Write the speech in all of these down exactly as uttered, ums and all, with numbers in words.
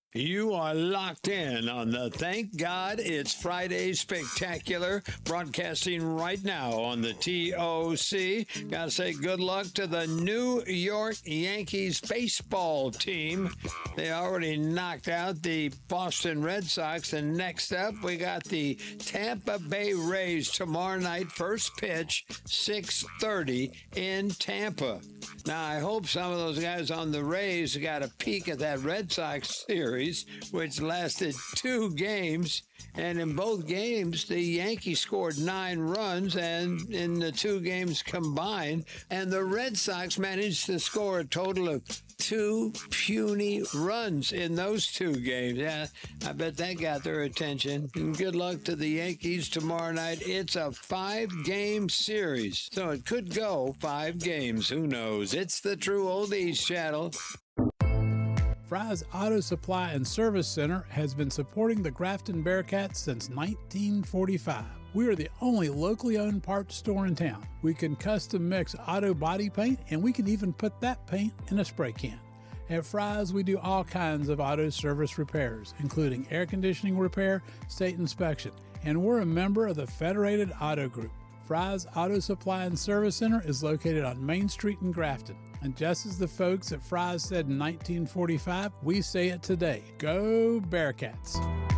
You are locked in on the Thank God It's Friday Spectacular, broadcasting right now on the T O C. Gotta say good luck to the New York Yankees baseball team. They already knocked out the Boston Red Sox. And next up, we got the Tampa Bay Rays tomorrow night, first pitch, six thirty in Tampa. Now, I hope some of those guys on the Rays got a peek at that Red Sox series, which lasted two games. And in both games, the Yankees scored nine runs, and in the two games combined, and the Red Sox managed to score a total of two puny runs in those two games. Yeah, I bet that got their attention. And good luck to the Yankees tomorrow night. It's a five-game series, so it could go five games. Who knows? It's the True Oldies Channel. Fry's Auto Supply and Service Center has been supporting the Grafton Bearcats since nineteen forty-five. We are the only locally owned parts store in town. We can custom mix auto body paint, and we can even put that paint in a spray can. At Fry's, we do all kinds of auto service repairs, including air conditioning repair, state inspection, and we're a member of the Federated Auto Group. Fry's Auto Supply and Service Center is located on Main Street in Grafton. And just as the folks at Fry's said in nineteen forty-five, we say it today. Go Bearcats!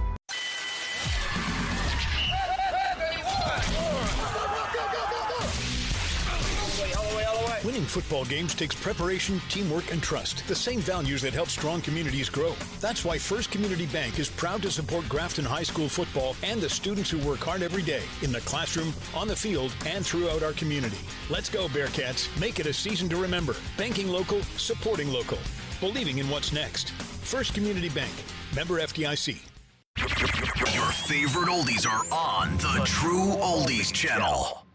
Winning football games takes preparation, teamwork, and trust. The same values that help strong communities grow. That's why First Community Bank is proud to support Grafton High School football and the students who work hard every day in the classroom, on the field, and throughout our community. Let's go, Bearcats. Make it a season to remember. Banking local, supporting local. Believing in what's next. First Community Bank. Member F D I C. Your favorite oldies are on the True Oldies Channel.